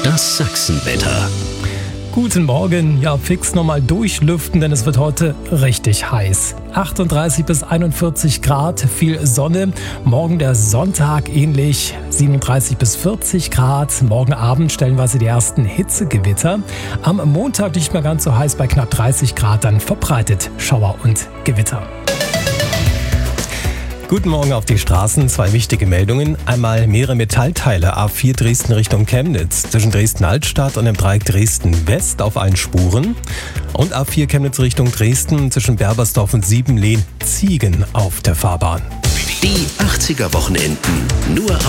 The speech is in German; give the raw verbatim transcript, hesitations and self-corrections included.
Das Sachsenwetter. Guten Morgen, ja fix nochmal durchlüften, denn es wird heute richtig heiß. achtunddreißig bis einundvierzig Grad, viel Sonne. Morgen der Sonntag ähnlich, siebenunddreißig bis vierzig Grad. Morgen Abend stellenweise die ersten Hitzegewitter. Am Montag nicht mehr ganz so heiß bei knapp dreißig Grad, dann verbreitet Schauer und Gewitter. Guten Morgen auf die Straßen. Zwei wichtige Meldungen. Einmal mehrere Metallteile A vier Dresden Richtung Chemnitz. Zwischen Dresden-Altstadt und dem Dreieck Dresden-West auf allen Spuren. Und A vier Chemnitz Richtung Dresden zwischen Berbersdorf und Siebenlehn. Ziegen auf der Fahrbahn. Die achtziger Wochenenden nur